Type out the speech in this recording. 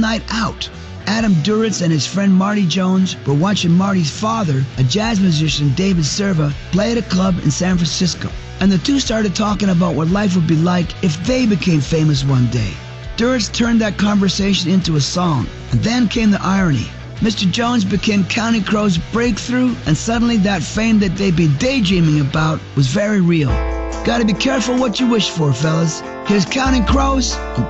night out. Adam Duritz and his friend Marty Jones were watching Marty's father, a jazz musician, David Serva, play at a club in San Francisco. And the two started talking about what life would be like if they became famous one day. Duritz turned that conversation into a song, and then came the irony. Mr. Jones became Counting Crows' breakthrough, and suddenly that fame that they'd been daydreaming about was very real. Gotta be careful what you wish for, fellas. Here's Counting Crows.